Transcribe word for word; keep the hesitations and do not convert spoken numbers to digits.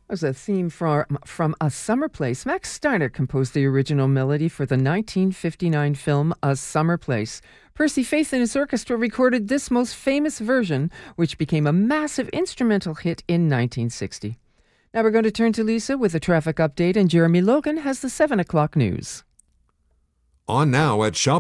Was a theme from, from A Summer Place. Max Steiner composed the original melody for the nineteen fifty-nine film A Summer Place. Percy Faith and his orchestra recorded this most famous version, which became a massive instrumental hit in nineteen sixty. Now we're going to turn to Lisa with a traffic update, and Jeremy Logan has the seven o'clock news. On now at Shop